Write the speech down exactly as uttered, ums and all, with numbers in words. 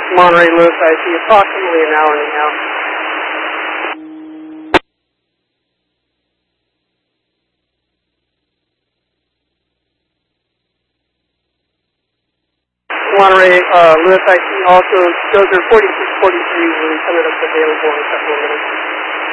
Monterey Lewis, I see approximately an hour now. Monterey uh, Lewis, I see also Dozer forty-six forty-three will be coming up available in a couple of minutes.